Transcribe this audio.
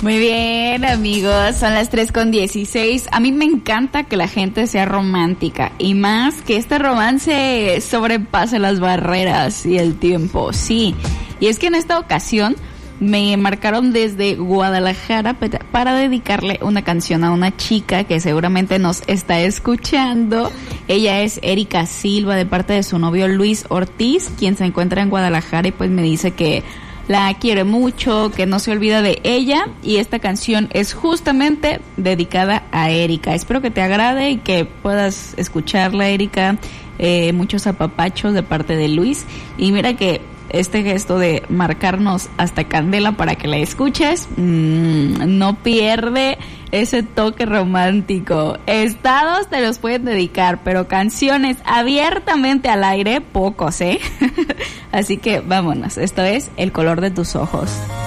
Muy bien, amigos, son las 3:16. A mí me encanta que la gente sea romántica y más que este romance sobrepase las barreras y el tiempo, sí. Y es que en esta ocasión me marcaron desde Guadalajara para dedicarle una canción a una chica que seguramente nos está escuchando. Ella es Erika Silva, de parte de su novio Luis Ortiz, quien se encuentra en Guadalajara y pues me dice que la quiere mucho, que no se olvida de ella, y esta canción es justamente dedicada a Erika. Espero que te agrade y que puedas escucharla, Erika. Muchos apapachos de parte de Luis. Y mira que este gesto de marcarnos hasta candela para que la escuches, no pierde ese toque romántico. Estados te los pueden dedicar, pero canciones abiertamente al aire, pocos, Así que vámonos, esto es El color de tus ojos.